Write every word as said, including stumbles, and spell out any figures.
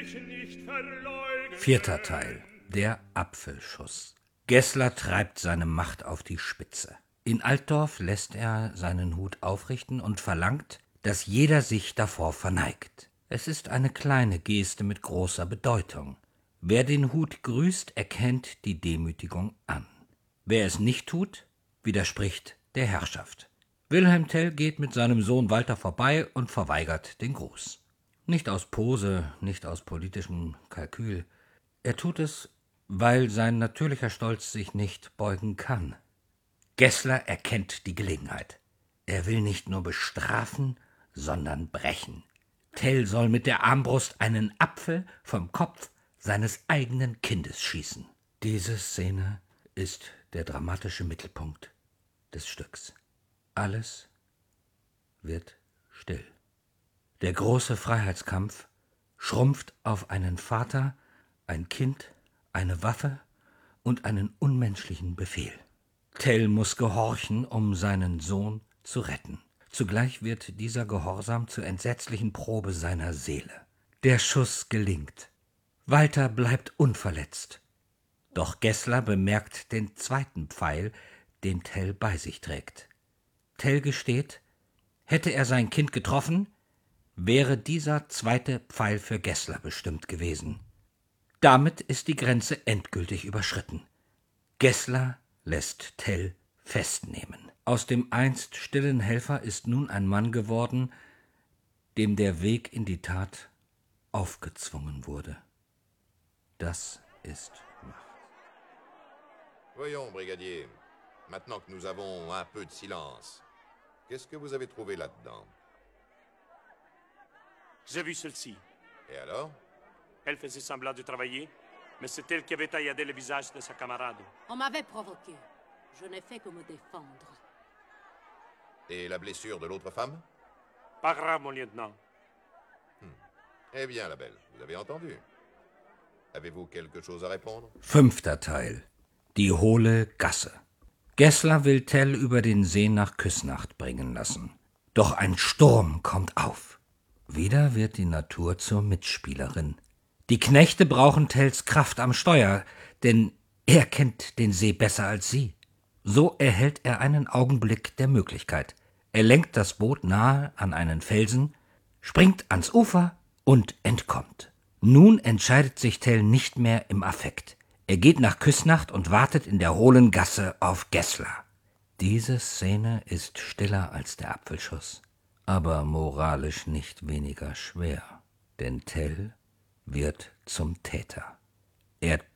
Vierter Teil. Der Apfelschuss. Gessler treibt seine Macht auf die Spitze. In Altdorf lässt er seinen Hut aufrichten und verlangt, dass jeder sich davor verneigt. Es ist eine kleine Geste mit großer Bedeutung. Wer den Hut grüßt, erkennt die Demütigung an. Wer es nicht tut, widerspricht der Herrschaft. Wilhelm Tell geht mit seinem Sohn Walter vorbei und verweigert den Gruß. Nicht aus Pose, nicht aus politischem Kalkül. Er tut es, weil sein natürlicher Stolz sich nicht beugen kann. Gessler erkennt die Gelegenheit. Er will nicht nur bestrafen, sondern brechen. Tell soll mit der Armbrust einen Apfel vom Kopf seines eigenen Kindes schießen. Diese Szene ist der dramatische Mittelpunkt des Stücks. Alles wird still. Der große Freiheitskampf schrumpft auf einen Vater, ein Kind, eine Waffe und einen unmenschlichen Befehl. Tell muss gehorchen, um seinen Sohn zu retten. Zugleich wird dieser Gehorsam zur entsetzlichen Probe seiner Seele. Der Schuss gelingt. Walter bleibt unverletzt. Doch Gessler bemerkt den zweiten Pfeil, den Tell bei sich trägt. Tell gesteht, hätte er sein Kind getroffen, wäre dieser zweite Pfeil für Gessler bestimmt gewesen. Damit ist die Grenze endgültig überschritten. Gessler lässt Tell festnehmen. Aus dem einst stillen Helfer ist nun ein Mann geworden, dem der Weg in die Tat aufgezwungen wurde. Das ist Macht. Voyons, Brigadier, maintenant que nous avons un peu de silence, qu'est-ce que vous avez trouvé là-dedans? J'ai vu celle-ci. Et alors? Elle faisait semblant de travailler, mais c'est elle qui avait tailladé le visage de sa camarade. On m'avait provoqué. Je n'ai fait que me défendre. Et la blessure de l'autre femme? Pas grave, mon lieutenant. Hmm. Eh bien, la belle, vous avez entendu. Avez-vous quelque chose à répondre? Fünfter Teil. Die hohle Gasse. Gessler will Tell über den See nach Küsnacht bringen lassen. Doch ein Sturm kommt auf. Wieder wird die Natur zur Mitspielerin. Die Knechte brauchen Tells Kraft am Steuer, denn er kennt den See besser als sie. So erhält er einen Augenblick der Möglichkeit. Er lenkt das Boot nahe an einen Felsen, springt ans Ufer und entkommt. Nun entscheidet sich Tell nicht mehr im Affekt. Er geht nach Küsnacht und wartet in der hohlen Gasse auf Gessler. Diese Szene ist stiller als der Apfelschuss, aber moralisch nicht weniger schwer, denn Tell wird zum Täter. Er